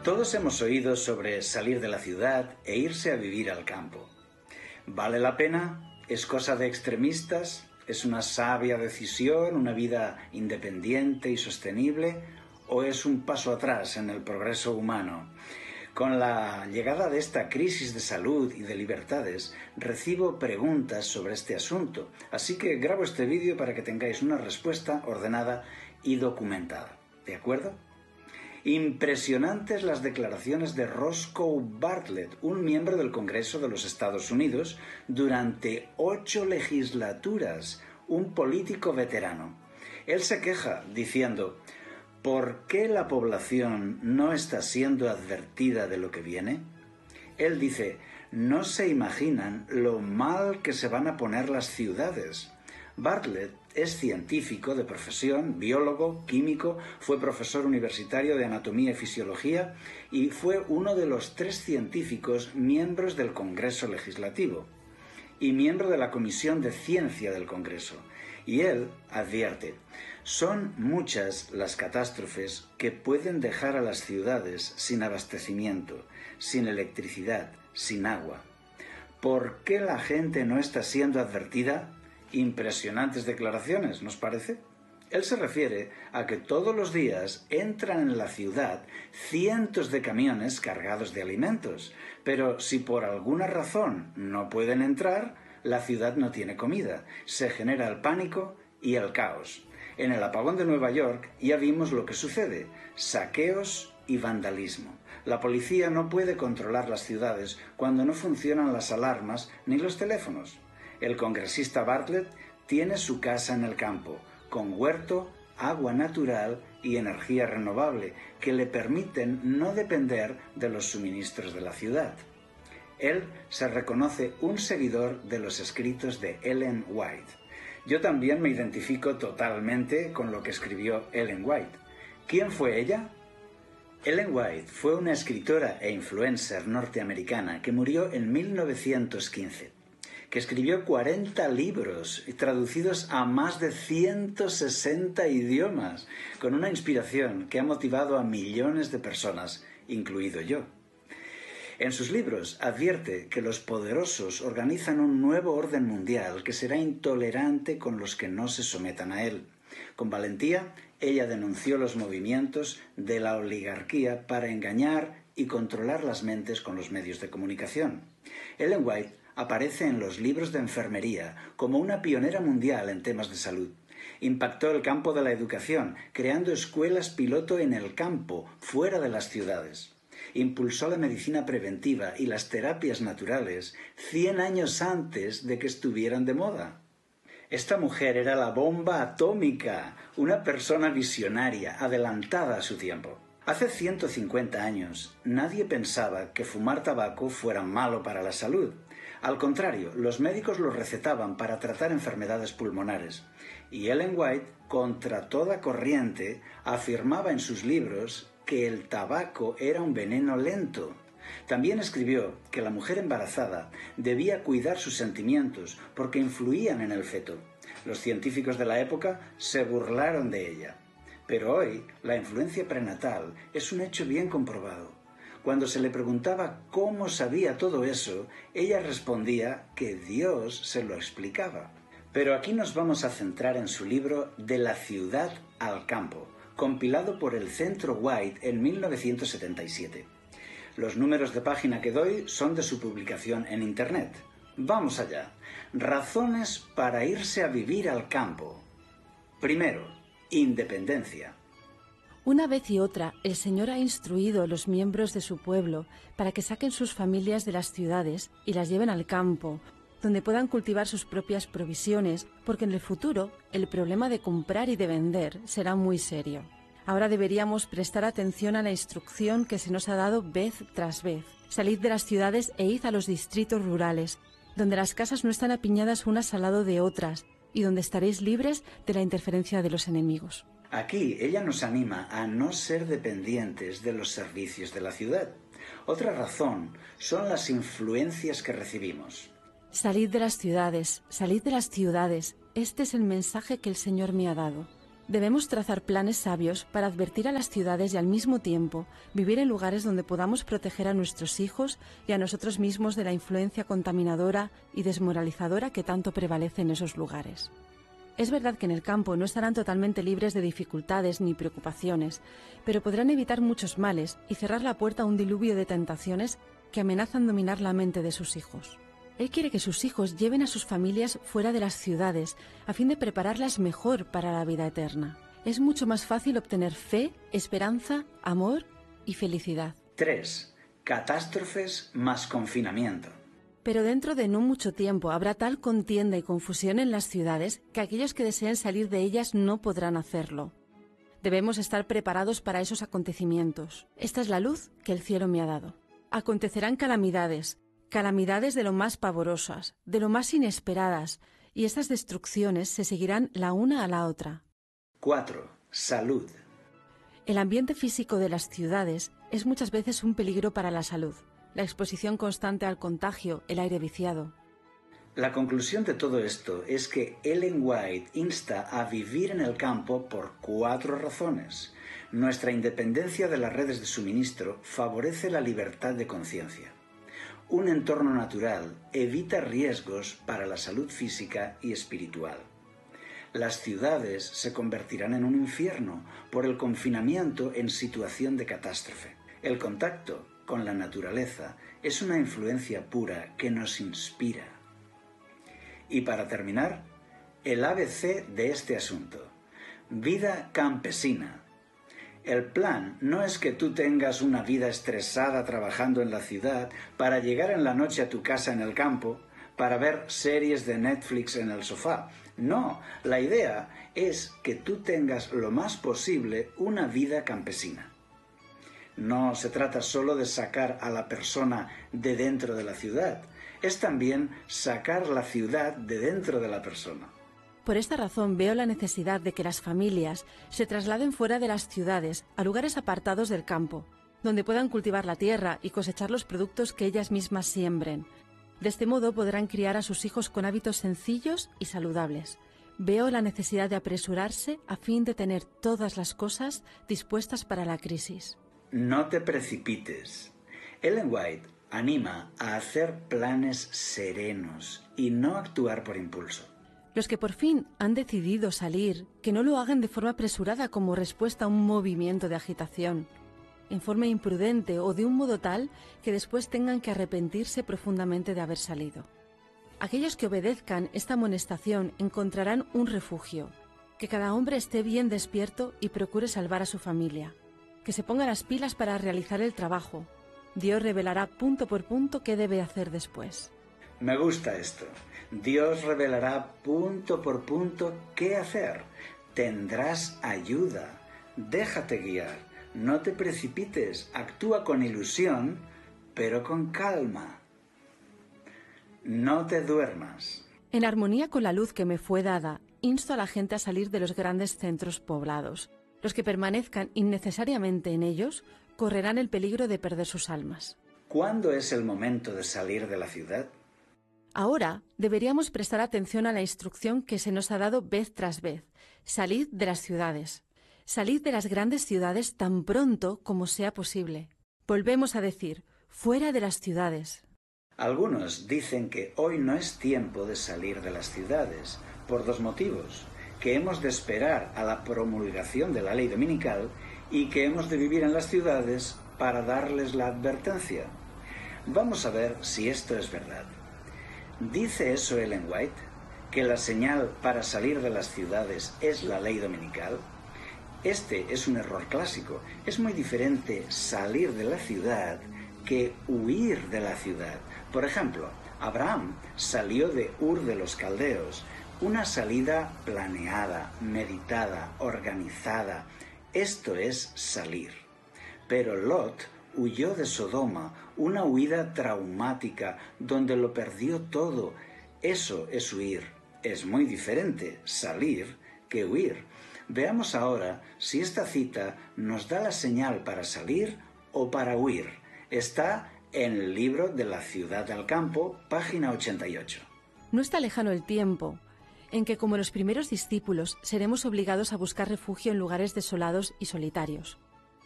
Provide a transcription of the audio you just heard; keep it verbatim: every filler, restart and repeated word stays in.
Todos hemos oído sobre salir de la ciudad e irse a vivir al campo. ¿Vale la pena? ¿Es cosa de extremistas? ¿Es una sabia decisión, una vida independiente y sostenible? ¿O es un paso atrás en el progreso humano? Con la llegada de esta crisis de salud y de libertades, recibo preguntas sobre este asunto, así que grabo este vídeo para que tengáis una respuesta ordenada y documentada. ¿De acuerdo? Impresionantes las declaraciones de Roscoe Bartlett, un miembro del Congreso de los Estados Unidos, durante ocho legislaturas, un político veterano. Él se queja diciendo: ¿por qué la población no está siendo advertida de lo que viene? Él dice: no se imaginan lo mal que se van a poner las ciudades. Bartlett es científico de profesión, biólogo, químico, fue profesor universitario de anatomía y fisiología y fue uno de los tres científicos miembros del Congreso Legislativo y miembro de la Comisión de Ciencia del Congreso. Y él advierte: son muchas las catástrofes que pueden dejar a las ciudades sin abastecimiento, sin electricidad, sin agua. ¿Por qué la gente no está siendo advertida? Impresionantes declaraciones, ¿nos parece? Él se refiere a que todos los días entran en la ciudad cientos de camiones cargados de alimentos, pero si por alguna razón no pueden entrar, la ciudad no tiene comida, se genera el pánico y el caos. En el apagón de Nueva York ya vimos lo que sucede: saqueos y vandalismo. La policía no puede controlar las ciudades cuando no funcionan las alarmas ni los teléfonos. El congresista Bartlett tiene su casa en el campo, con huerto, agua natural y energía renovable, que le permiten no depender de los suministros de la ciudad. Él se reconoce un seguidor de los escritos de Ellen White. Yo también me identifico totalmente con lo que escribió Ellen White. ¿Quién fue ella? Ellen White fue una escritora e influencer norteamericana que murió en mil novecientos quince, que escribió cuarenta libros traducidos a más de ciento sesenta idiomas, con una inspiración que ha motivado a millones de personas, incluido yo. En sus libros advierte que los poderosos organizan un nuevo orden mundial que será intolerante con los que no se sometan a él. Con valentía, ella denunció los movimientos de la oligarquía para engañar y controlar las mentes con los medios de comunicación. Ellen White aparece en los libros de enfermería como una pionera mundial en temas de salud. Impactó el campo de la educación, creando escuelas piloto en el campo, fuera de las ciudades. Impulsó la medicina preventiva y las terapias naturales cien años antes de que estuvieran de moda. Esta mujer era la bomba atómica, una persona visionaria, adelantada a su tiempo. Hace ciento cincuenta años, nadie pensaba que fumar tabaco fuera malo para la salud. Al contrario, los médicos lo recetaban para tratar enfermedades pulmonares. Y Ellen White, contra toda corriente, afirmaba en sus libros que el tabaco era un veneno lento. También escribió que la mujer embarazada debía cuidar sus sentimientos porque influían en el feto. Los científicos de la época se burlaron de ella. Pero hoy, la influencia prenatal es un hecho bien comprobado. Cuando se le preguntaba cómo sabía todo eso, ella respondía que Dios se lo explicaba. Pero aquí nos vamos a centrar en su libro De la ciudad al campo, compilado por el Centro White en mil novecientos setenta y siete. Los números de página que doy son de su publicación en Internet. Vamos allá. Razones para irse a vivir al campo. Primero, independencia. Una vez y otra, el Señor ha instruido a los miembros de su pueblo para que saquen sus familias de las ciudades y las lleven al campo, donde puedan cultivar sus propias provisiones, porque en el futuro el problema de comprar y de vender será muy serio. Ahora deberíamos prestar atención a la instrucción que se nos ha dado vez tras vez. Salid de las ciudades e id a los distritos rurales, donde las casas no están apiñadas unas al lado de otras y donde estaréis libres de la interferencia de los enemigos. Aquí ella nos anima a no ser dependientes de los servicios de la ciudad. Otra razón son las influencias que recibimos. Salid de las ciudades, salid de las ciudades. Este es el mensaje que el Señor me ha dado. Debemos trazar planes sabios para advertir a las ciudades y al mismo tiempo vivir en lugares donde podamos proteger a nuestros hijos y a nosotros mismos de la influencia contaminadora y desmoralizadora que tanto prevalece en esos lugares. Es verdad que en el campo no estarán totalmente libres de dificultades ni preocupaciones, pero podrán evitar muchos males y cerrar la puerta a un diluvio de tentaciones que amenazan dominar la mente de sus hijos. Él quiere que sus hijos lleven a sus familias fuera de las ciudades, a fin de prepararlas mejor para la vida eterna. Es mucho más fácil obtener fe, esperanza, amor y felicidad. tres. Catástrofes más confinamiento. Pero dentro de no mucho tiempo habrá tal contienda y confusión en las ciudades que aquellos que deseen salir de ellas no podrán hacerlo. Debemos estar preparados para esos acontecimientos. Esta es la luz que el cielo me ha dado. Acontecerán calamidades, calamidades de lo más pavorosas, de lo más inesperadas, y estas destrucciones se seguirán la una a la otra. cuatro. Salud. El ambiente físico de las ciudades es muchas veces un peligro para la salud. La exposición constante al contagio, el aire viciado. La conclusión de todo esto es que Ellen White insta a vivir en el campo por cuatro razones. Nuestra independencia de las redes de suministro favorece la libertad de conciencia. Un entorno natural evita riesgos para la salud física y espiritual. Las ciudades se convertirán en un infierno por el confinamiento en situación de catástrofe. El contacto con la naturaleza es una influencia pura que nos inspira. Y para terminar, el A B C de este asunto. Vida campesina. El plan no es que tú tengas una vida estresada trabajando en la ciudad para llegar en la noche a tu casa en el campo, para ver series de Netflix en el sofá. No, la idea es que tú tengas lo más posible una vida campesina. No se trata solo de sacar a la persona de dentro de la ciudad, es también sacar la ciudad de dentro de la persona. Por esta razón veo la necesidad de que las familias se trasladen fuera de las ciudades, a lugares apartados del campo, donde puedan cultivar la tierra y cosechar los productos que ellas mismas siembren. De este modo podrán criar a sus hijos con hábitos sencillos y saludables. Veo la necesidad de apresurarse a fin de tener todas las cosas dispuestas para la crisis. No te precipites. Ellen White anima a hacer planes serenos y no actuar por impulso. Los que por fin han decidido salir, que no lo hagan de forma apresurada como respuesta a un movimiento de agitación, en forma imprudente o de un modo tal que después tengan que arrepentirse profundamente de haber salido. Aquellos que obedezcan esta amonestación encontrarán un refugio, que cada hombre esté bien despierto y procure salvar a su familia, que se ponga las pilas para realizar el trabajo. Dios revelará punto por punto qué debe hacer después. Me gusta esto. Dios revelará punto por punto qué hacer. Tendrás ayuda. Déjate guiar. No te precipites. Actúa con ilusión, pero con calma. No te duermas. En armonía con la luz que me fue dada, insto a la gente a salir de los grandes centros poblados. Los que permanezcan innecesariamente en ellos correrán el peligro de perder sus almas. ¿Cuándo es el momento de salir de la ciudad? Ahora deberíamos prestar atención a la instrucción que se nos ha dado vez tras vez. Salid de las ciudades. Salid de las grandes ciudades tan pronto como sea posible. Volvemos a decir, fuera de las ciudades. Algunos dicen que hoy no es tiempo de salir de las ciudades, por dos motivos. Que hemos de esperar a la promulgación de la ley dominical y que hemos de vivir en las ciudades para darles la advertencia. Vamos a ver si esto es verdad. ¿Dice eso Ellen White? ¿Que la señal para salir de las ciudades es la ley dominical? Este es un error clásico. Es muy diferente salir de la ciudad que huir de la ciudad. Por ejemplo, Abraham salió de Ur de los Caldeos, una salida planeada, meditada, organizada. Esto es salir. Pero Lot huyó de Sodoma, una huida traumática donde lo perdió todo. Eso es huir. Es muy diferente salir que huir. Veamos ahora si esta cita nos da la señal para salir o para huir. Está en el libro de la ciudad al campo, página ochenta y ocho. No está lejano el tiempo en que, como los primeros discípulos, seremos obligados a buscar refugio en lugares desolados y solitarios.